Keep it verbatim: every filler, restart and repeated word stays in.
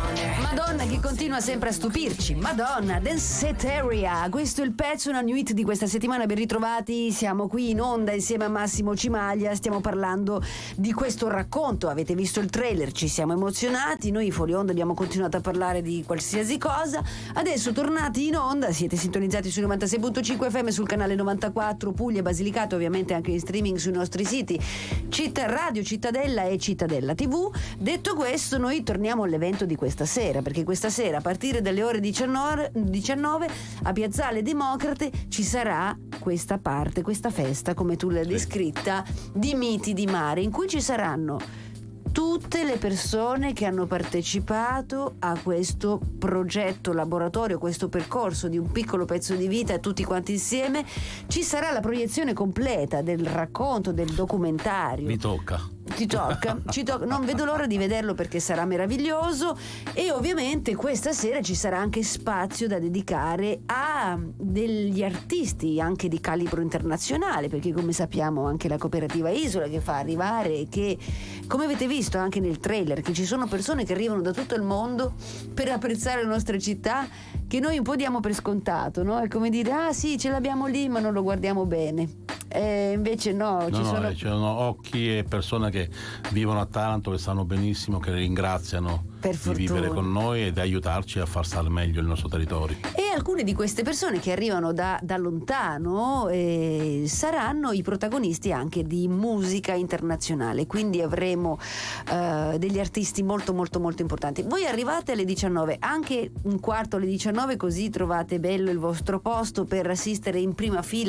Madonna che continua sempre a stupirci. Madonna, Danceteria. Questo è il pezzo, una new hit di questa settimana. Ben ritrovati, siamo qui in onda insieme a Massimo Cimaglia. Stiamo parlando di questo racconto. Avete visto il trailer, ci siamo emozionati. Noi fuori onda abbiamo continuato a parlare di qualsiasi cosa. Adesso tornati in onda, siete sintonizzati sui novantasei virgola cinque effe emme, sul canale novantaquattro Puglia, Basilicata, ovviamente anche in streaming sui nostri siti Città Radio, Cittadella e Cittadella tivù. Detto questo, noi torniamo all'evento di questa sera, perché questa sera a partire dalle ore diciannove a Piazzale Democrate ci sarà questa parte, questa festa, come tu l'hai descritta, di miti di mare, in cui ci saranno tutte le persone che hanno partecipato a questo progetto laboratorio, questo percorso di un piccolo pezzo di vita, tutti quanti insieme. Ci sarà la proiezione completa del racconto, del documentario. Mi tocca. Ti tocca, ci tocca, non vedo l'ora di vederlo perché sarà meraviglioso. E ovviamente questa sera ci sarà anche spazio da dedicare a degli artisti anche di calibro internazionale, perché come sappiamo anche la cooperativa Isola che fa arrivare, che come avete visto anche nel trailer, che ci sono persone che arrivano da tutto il mondo per apprezzare le nostre città, che noi un po' diamo per scontato, no? È come dire, ah sì, ce l'abbiamo lì ma non lo guardiamo bene. E invece no, no, ci no, sono... ci sono occhi e persone che vivono a Taranto, che sanno benissimo, che ringraziano per di fortuna vivere con noi e di aiutarci a far stare meglio il nostro territorio. E alcune di queste persone che arrivano da, da lontano eh, saranno i protagonisti anche di musica internazionale, quindi avremo eh, degli artisti molto molto molto importanti. Voi arrivate alle diciannove, anche un quarto alle diciannove, così trovate bello il vostro posto per assistere in prima fila